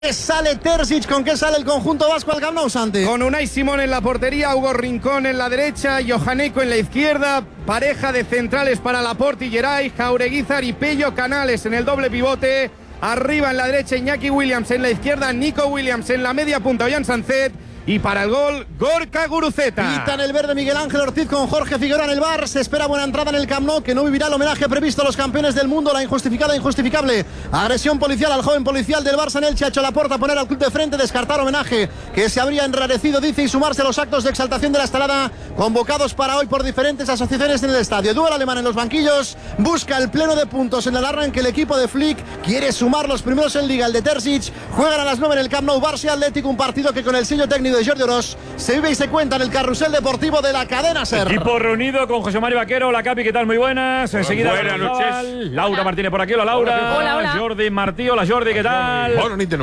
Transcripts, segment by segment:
Sale Terzic, ¿con qué sale el conjunto vasco al Camp Nou, Santi? Con Unai Simón en la portería, Hugo Rincón en la derecha, Johanneco en la izquierda, pareja de centrales para Laporte y Geray, Jaureguizar y Pello Canales en el doble pivote, arriba en la derecha Iñaki Williams, en la izquierda Nico Williams, en la media punta Ollán Sancet. Y para el gol, Gorka Guruceta. Pita en el verde Miguel Ángel Ortiz con Jorge Figueroa en el bar. Se espera buena entrada en el Camp Nou, que no vivirá el homenaje previsto a los campeones del mundo. La injustificada, injustificable agresión policial al joven policial del Barça en Elche ha hecho Laporta poner al club de frente, descartar homenaje que se habría enrarecido, dice, y sumarse a los actos de exaltación de la estalada convocados para hoy por diferentes asociaciones en el estadio. Duelo alemán en los banquillos, busca el pleno de puntos en el arranque. El equipo de Flick quiere sumar los primeros en Liga, el de Terzic. Juegan a las 9 en el Camp Nou, Barça Atlético, un partido que con el sello técnico de Jordi Oroz se vive y se cuenta en el carrusel deportivo de la cadena SER. Equipo reunido con José Mario Vaquero. Hola, Capi, ¿qué tal? Muy buenas. Enseguida, buenas noches. Laura Martínez por aquí. Hola, Laura. Hola. Jordi Martí. Hola, Jordi, ¿qué tal?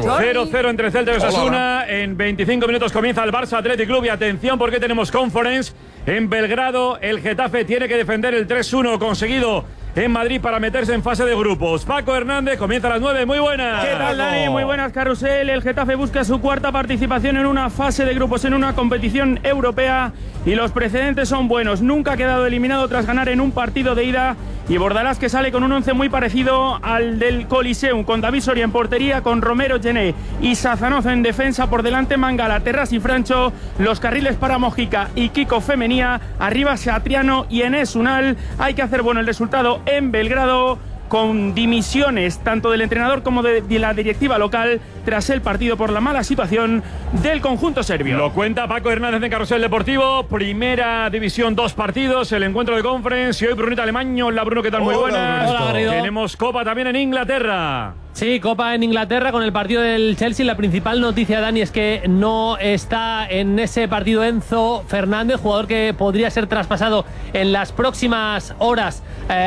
0-0 entre Celta y Osasuna. En 25 minutos comienza el Barça Athletic Club. Y atención, porque tenemos conference en Belgrado. El Getafe tiene que defender el 3-1 conseguido en Madrid para meterse en fase de grupos. Paco Hernández, comienza a las 9. Muy buenas. ¿Qué tal, Dani? Muy buenas, carrusel. El Getafe busca su cuarta participación en una fase de grupos en una competición europea y los precedentes son buenos. Nunca ha quedado eliminado tras ganar en un partido de ida, y Bordalás, que sale con un 11 muy parecido al del Coliseum, con David Soria en portería, con Romero, Gené y Sazanov en defensa, por delante Mangala, Terras y Francho, los carriles para Mojica y Kiko Femenía, arriba Satriano y Enes Unal. Hay que hacer bueno el resultado en Belgrado, con dimisiones tanto del entrenador como de la directiva local tras el partido por la mala situación del conjunto serbio. Lo cuenta Paco Hernández en Carrusel Deportivo. Primera división, 2 partidos, el encuentro de conference y hoy Brunito Alemaño. Hola, Bruno, ¿qué tal? Muy buenas. Hola, Garrido. Tenemos Copa también en Inglaterra. Sí, Copa en Inglaterra con el partido del Chelsea. La principal noticia, Dani, es que no está en ese partido Enzo Fernández, jugador que podría ser traspasado en las próximas horas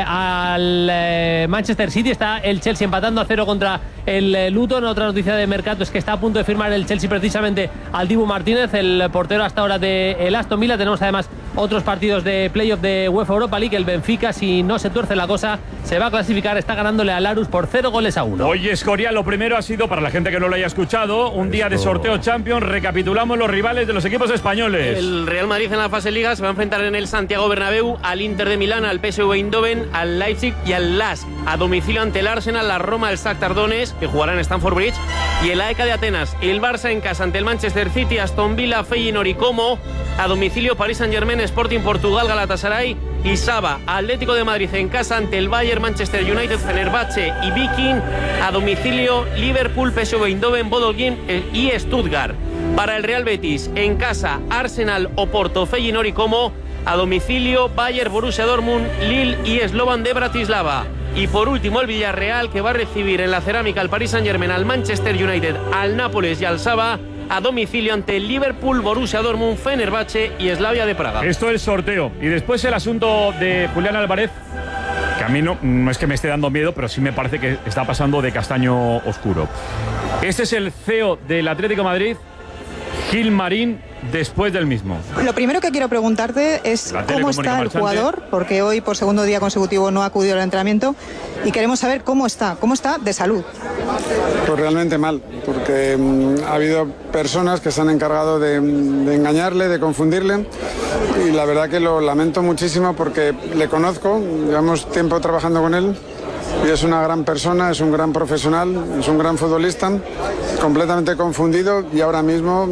al Manchester City. Está el Chelsea empatando a 0 contra el Luton. Otra noticia de mercado es que está a punto de firmar el Chelsea precisamente al Dibu Martínez, el portero hasta ahora del Aston Villa. Tenemos además otros partidos de playoff de UEFA Europa League. El Benfica, si no se tuerce la cosa, se va a clasificar. Está ganándole al Larus por 0-1. Oye, Escorial, lo primero ha sido, para la gente que no lo haya escuchado, un día de sorteo Champions. Recapitulamos los rivales de los equipos españoles. El Real Madrid en la fase Liga se va a enfrentar en el Santiago Bernabéu al Inter de Milán, al PSV Eindhoven, al Leipzig y al LASK. A domicilio ante el Arsenal, la Roma, el Shakhtar Donetsk, que jugará en Stamford Bridge, y el AEK de Atenas. El Barça en casa ante el Manchester City, Aston Villa, Feyenoord y Como. A domicilio Paris Saint-Germain, Sporting Portugal, Galatasaray y Saba. Atlético de Madrid en casa ante el Bayern, Manchester United, Fenerbahce y Viking. A domicilio Liverpool, PSV Eindhoven, Bodo Glimt y Stuttgart. Para el Real Betis en casa, Arsenal, Oporto, Feyenoord y Como. A domicilio Bayern, Borussia Dortmund, Lille y Slovan de Bratislava. Y por último el Villarreal, que va a recibir en la Cerámica al Paris Saint-Germain, al Manchester United, al Nápoles y al Saba. A domicilio ante el Liverpool, Borussia Dortmund, Fenerbahce y Slavia de Praga. Esto es el sorteo. Y después el asunto de Julián Álvarez, que a mí no es que me esté dando miedo, pero sí me parece que está pasando de castaño oscuro. Este es el CEO del Atlético de Madrid, Gil Marín, después del mismo. Lo primero que quiero preguntarte es cómo está el jugador, porque hoy por segundo día consecutivo no ha acudido al entrenamiento, y queremos saber cómo está de salud. Pues realmente mal, porque ha habido personas que se han encargado de engañarle, de confundirle, y la verdad que lo lamento muchísimo porque le conozco, llevamos tiempo trabajando con él. Y es una gran persona, es un gran profesional, es un gran futbolista, completamente confundido y ahora mismo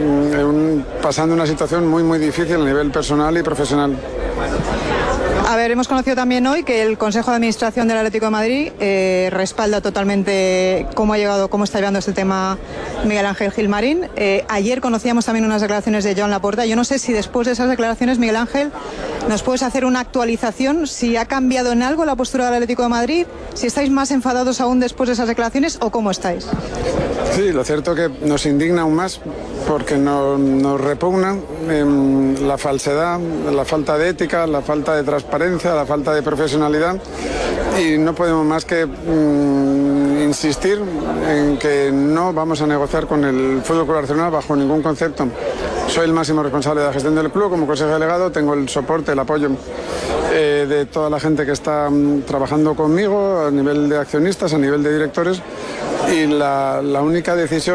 pasando una situación muy muy difícil a nivel personal y profesional. A ver, hemos conocido también hoy que el Consejo de Administración del Atlético de Madrid respalda totalmente cómo está llevando este tema Miguel Ángel Gil Marín. Ayer conocíamos también unas declaraciones de Joan Laporta. Yo no sé si después de esas declaraciones, Miguel Ángel, nos puedes hacer una actualización, si ha cambiado en algo la postura del Atlético de Madrid, si estáis más enfadados aún después de esas declaraciones o cómo estáis. Sí, lo cierto que nos indigna aún más porque nos repugna la falsedad, la falta de ética, la falta de transparencia, la falta de profesionalidad, y no podemos más que insistir en que no vamos a negociar con el Fútbol Club Barcelona bajo ningún concepto. Soy el máximo responsable de la gestión del club, como consejero delegado tengo el soporte, el apoyo de toda la gente que está trabajando conmigo a nivel de accionistas, a nivel de directores, y la única decisión